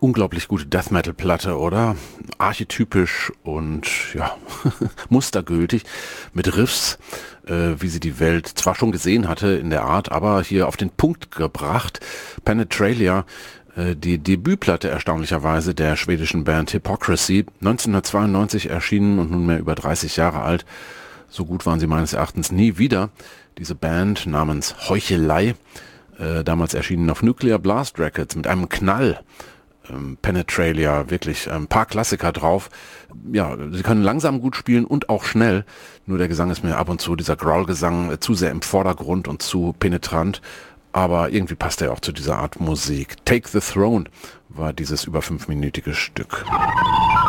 Unglaublich gute Death-Metal-Platte, oder? Archetypisch und ja, mustergültig mit Riffs, wie sie die Welt zwar schon gesehen hatte in der Art, aber hier auf den Punkt gebracht. Penetralia, die Debütplatte erstaunlicherweise der schwedischen Band Hypocrisy, 1992 erschienen und nunmehr über 30 Jahre alt. So gut waren sie meines Erachtens nie wieder. Diese Band namens Heuchelei, damals erschienen auf Nuclear Blast Records mit einem Knall. Penetralia, wirklich ein paar Klassiker drauf. Ja, sie können langsam gut spielen und auch schnell. Nur der Gesang ist mir ab und zu, dieser Growl-Gesang, zu sehr im Vordergrund und zu penetrant. Aber irgendwie passt er auch zu dieser Art Musik. Take the Throne war dieses über 5-minütige Stück.